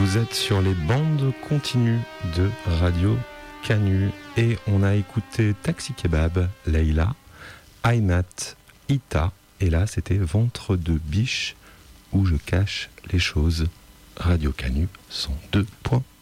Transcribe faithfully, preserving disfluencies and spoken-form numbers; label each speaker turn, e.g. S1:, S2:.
S1: Vous êtes sur les bandes continues de Radio Canu et on a écouté Taxi Kebab, Leila, Aymat, Ita et là c'était Ventre de biche où je cache les choses. Radio Canu cent deux point